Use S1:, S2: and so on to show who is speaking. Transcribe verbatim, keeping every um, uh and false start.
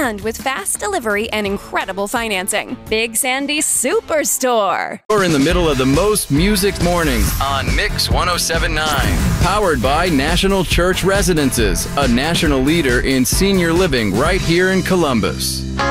S1: and with fast delivery and incredible financing. Big Sandy Superstore.
S2: We're in the middle of the most music mornings on Mix one oh seven point nine. Powered by National Church Residences, a national leader in senior living right here in Columbus.